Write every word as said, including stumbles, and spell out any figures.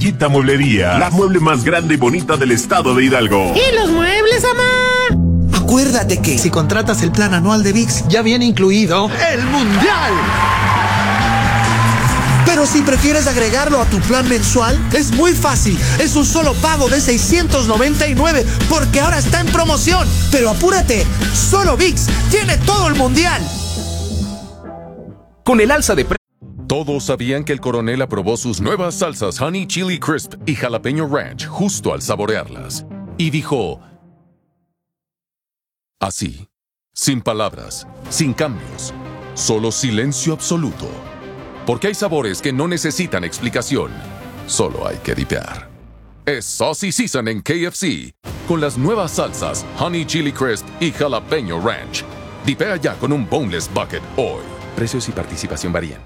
Joyita Mueblería, la mueble más grande y bonita del estado de Hidalgo. ¿Y los muebles, mamá? Acuérdate que si contratas el plan anual de V I X, ya viene incluido el Mundial. Pero si prefieres agregarlo a tu plan mensual, es muy fácil. Es un solo pago de seiscientos noventa y nueve, porque ahora está en promoción. Pero apúrate, solo V I X tiene todo el Mundial. Con el alza de precios. Todos sabían que el coronel aprobó sus nuevas salsas Honey Chili Crisp y Jalapeño Ranch justo al saborearlas. Y dijo... así, sin palabras, sin cambios, solo silencio absoluto. Porque hay sabores que no necesitan explicación, solo hay que dipear. Es Saucy Season en K F C, con las nuevas salsas Honey Chili Crisp y Jalapeño Ranch. Dipea ya con un Boneless Bucket hoy. Precios y participación varían.